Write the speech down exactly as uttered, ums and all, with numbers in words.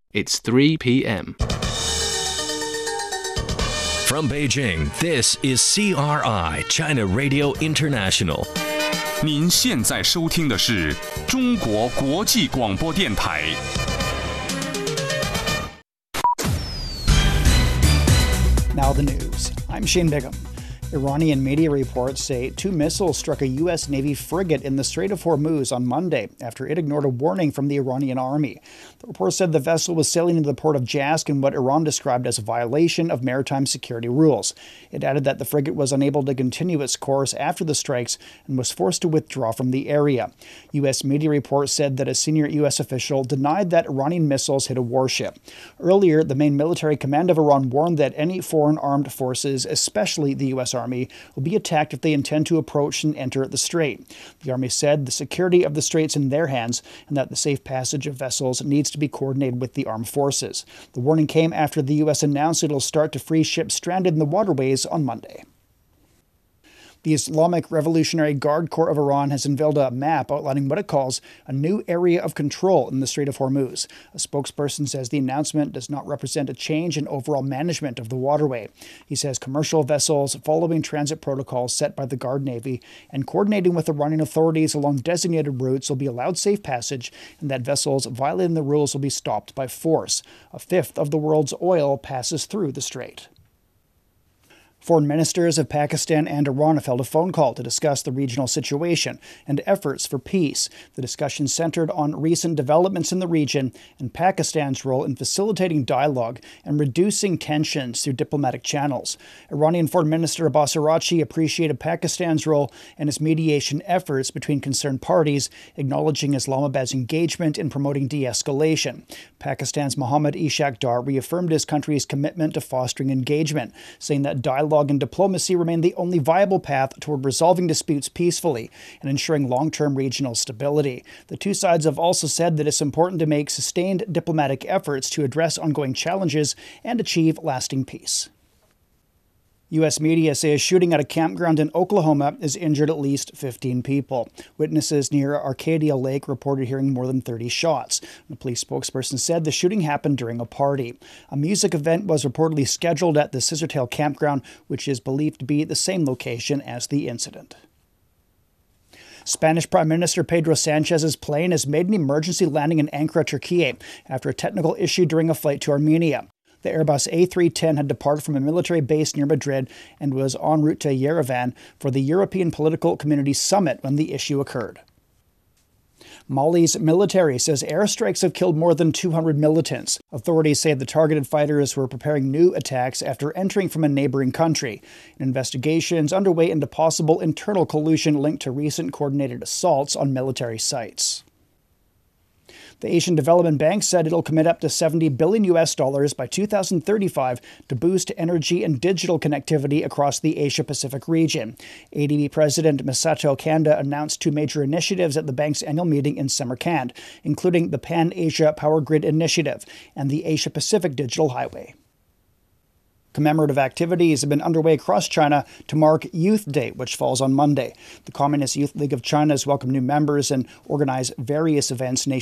It's three p.m. From Beijing, this is C R I, China Radio International. 您现在收听的是中国国际广播电台。 Now the news. I'm Shane Bigham. Iranian media reports say two missiles struck a U S Navy frigate in the Strait of Hormuz on Monday after it ignored a warning from the Iranian army. The report said the vessel was sailing into the port of Jask in what Iran described as a violation of maritime security rules. It added that the frigate was unable to continue its course after the strikes and was forced to withdraw from the area. U S media reports said that a senior U S official denied that Iranian missiles hit a warship. Earlier, the main military command of Iran warned that any foreign armed forces, especially the U S Army, will be attacked if they intend to approach and enter the strait. The Army said the security of the strait's in their hands and that the safe passage of vessels needs to be coordinated with the armed forces. The warning came after the U S announced it will start to free ships stranded in the waterways on Monday. The Islamic Revolutionary Guard Corps of Iran has unveiled a map outlining what it calls a new area of control in the Strait of Hormuz. A spokesperson says the announcement does not represent a change in overall management of the waterway. He says commercial vessels following transit protocols set by the Guard Navy and coordinating with Iranian authorities along designated routes will be allowed safe passage, and that vessels violating the rules will be stopped by force. A fifth of the world's oil passes through the strait. Foreign ministers of Pakistan and Iran have held a phone call to discuss the regional situation and efforts for peace. The discussion centered on recent developments in the region and Pakistan's role in facilitating dialogue and reducing tensions through diplomatic channels. Iranian Foreign Minister Abbas Araghchi appreciated Pakistan's role and its mediation efforts between concerned parties, acknowledging Islamabad's engagement in promoting de-escalation. Pakistan's Mohammad Ishaq Dar reaffirmed his country's commitment to fostering engagement, saying that dialogue Dialogue and diplomacy remain the only viable path toward resolving disputes peacefully and ensuring long-term regional stability. The two sides have also said that it's important to make sustained diplomatic efforts to address ongoing challenges and achieve lasting peace. U S media say a shooting at a campground in Oklahoma has injured at least fifteen people. Witnesses near Arcadia Lake reported hearing more than thirty shots. The police spokesperson said the shooting happened during a party. A music event was reportedly scheduled at the Scissortail campground, which is believed to be the same location as the incident. Spanish Prime Minister Pedro Sanchez's plane has made an emergency landing in Ankara, Turkey, after a technical issue during a flight to Armenia. The Airbus A three ten had departed from a military base near Madrid and was en route to Yerevan for the European Political Community Summit when the issue occurred. Mali's military says airstrikes have killed more than two hundred militants. Authorities say the targeted fighters were preparing new attacks after entering from a neighboring country. An investigation is underway into possible internal collusion linked to recent coordinated assaults on military sites. The Asian Development Bank said it'll commit up to seventy billion U S dollars by two thousand thirty-five to boost energy and digital connectivity across the Asia-Pacific region. A D B President Masato Kanda announced two major initiatives at the bank's annual meeting in Samarkand, including the Pan-Asia Power Grid Initiative and the Asia-Pacific Digital Highway. Commemorative activities have been underway across China to mark Youth Day, which falls on Monday. The Communist Youth League of China has welcomed new members and organized various events nationwide.